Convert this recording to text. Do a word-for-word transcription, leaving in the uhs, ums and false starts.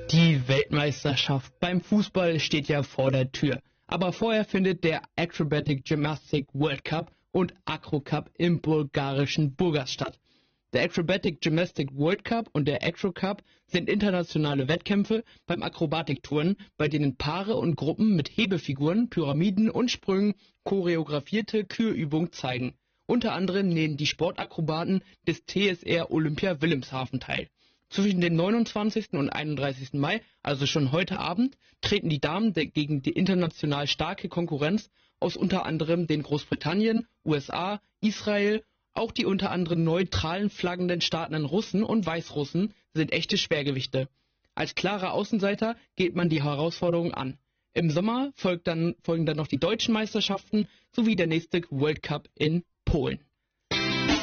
Die Weltmeisterschaft beim Fußball steht ja vor der Tür. Aber vorher findet der Acrobatic Gymnastic World Cup und Acro Cup im bulgarischen Burgas statt. Der Acrobatic Gymnastic World Cup und der Acro Cup sind internationale Wettkämpfe beim Akrobatikturnen, bei denen Paare und Gruppen mit Hebefiguren, Pyramiden und Sprüngen choreografierte Kürübungen zeigen. Unter anderem nehmen die Sportakrobaten des T S R Olympia Wilhelmshaven teil. Zwischen dem neunundzwanzigsten und einunddreißigsten Mai, also schon heute Abend, treten die Damen gegen die international starke Konkurrenz aus unter anderem den Großbritannien, U S A, Israel. Auch die unter anderem neutralen flaggenden Staaten Russen und Weißrussen sind echte Schwergewichte. Als klarer Außenseiter geht man die Herausforderung an. Im Sommer folgt dann, folgen dann noch die deutschen Meisterschaften sowie der nächste World Cup in Polen.